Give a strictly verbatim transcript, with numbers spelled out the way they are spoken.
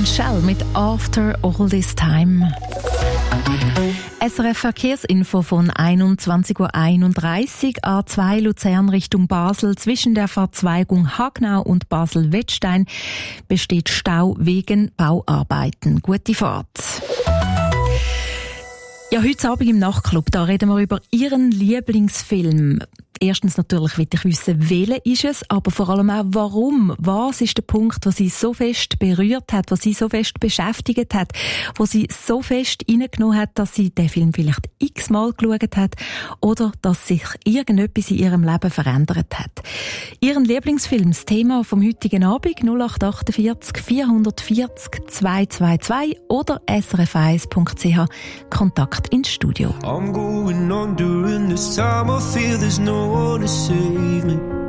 Shell mit After All This Time. S R F Verkehrsinfo von einundzwanzig Uhr einunddreißig, A zwei Luzern Richtung Basel. Zwischen der Verzweigung Hagnau und Basel-Wettstein besteht Stau wegen Bauarbeiten. Gute Fahrt. Ja, heute Abend im Nachtclub, da reden wir über Ihren Lieblingsfilm. Erstens natürlich will ich wissen, welcher ist es, aber vor allem auch warum. Was ist der Punkt, der Sie so fest berührt hat, was Sie so fest beschäftigt hat, wo Sie so fest reingenommen hat, dass Sie den Film vielleicht x-mal geschaut hat oder dass sich irgendetwas in Ihrem Leben verändert hat. Ihren Lieblingsfilm, das Thema vom heutigen Abend, null acht achtundvierzig vierhundertvierzig zweihundertzweiundzwanzig oder s r f eins punkt c h. Kontakt ins Studio. I'm going on during this time. I feel there's no one to save me.